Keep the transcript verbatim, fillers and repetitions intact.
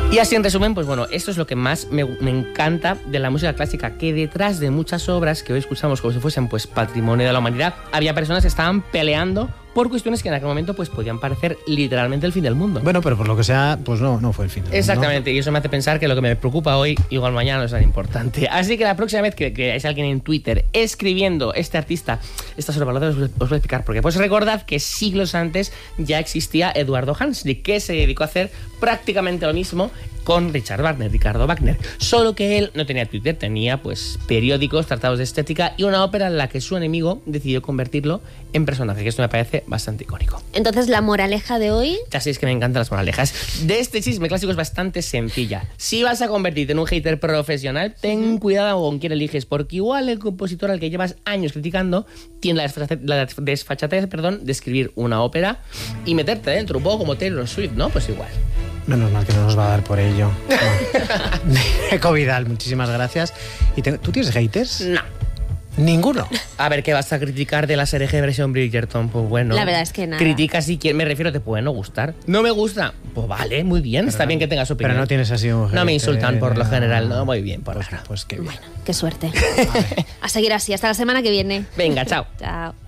Y así en resumen, pues bueno, esto es lo que más me, me encanta de la música clásica, que detrás de muchas obras que hoy escuchamos como si fuesen pues patrimonio de la humanidad, había personas que estaban peleando por cuestiones que en aquel momento pues podían parecer literalmente el fin del mundo. Bueno, pero por lo que sea, pues no, no fue el fin del mundo. Exactamente, y eso me hace pensar que lo que me preocupa hoy, igual mañana no es tan importante. Así que la próxima vez que veáis a alguien en Twitter escribiendo este artista, esta sobrevaloración, os, os voy a explicar por qué. Pues recordad que siglos antes ya existía Eduardo Hanslick, que se dedicó a hacer prácticamente lo mismo con Richard Wagner, Ricardo Wagner. Solo que él no tenía Twitter, tenía pues periódicos, tratados de estética y una ópera en la que su enemigo decidió convertirlo en personaje, que esto me parece bastante icónico. Entonces, la moraleja de hoy... Ya sabéis que me encantan las moralejas. De este chisme clásico es bastante sencilla. Si vas a convertirte en un hater profesional, ten uh-huh. cuidado con quién eliges, porque igual el compositor al que llevas años criticando tiene la desfachatez, la desfachatez perdón, de escribir una ópera y meterte dentro, un poco como Taylor Swift, ¿no? Pues igual. Menos mal que no nos va a dar por ello. Eco Vidal, muchísimas gracias. ¿Y te, tú tienes haters? No. ¿Ninguno? A ver, ¿qué vas a criticar de la serie G versión Bridgerton? Pues bueno. La verdad es que nada. Critica si quieres, me refiero, te puede no gustar. ¿No me gusta? Pues vale, muy bien, pero está no, bien que tengas opinión. Pero no tienes así un... No me insultan por lo general, no, muy bien, por pues, ahora. Pues qué bien. Bueno, qué suerte. A seguir así, hasta la semana que viene. Venga, chao. Chao.